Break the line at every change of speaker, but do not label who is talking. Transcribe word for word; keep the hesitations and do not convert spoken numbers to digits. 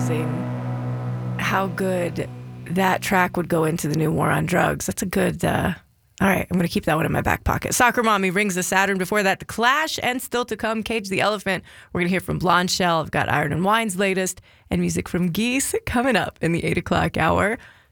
realizing how good that track would go into the new War on Drugs. That's a good, uh, all right, I'm going to keep that one in my back pocket. Soccer Mommy rings the Saturn. Before that, The Clash, and still to come, Cage the Elephant. We're going to hear from Blonde Shell. I've got Iron and Wine's latest, and music from Geese coming up in the eight o'clock hour.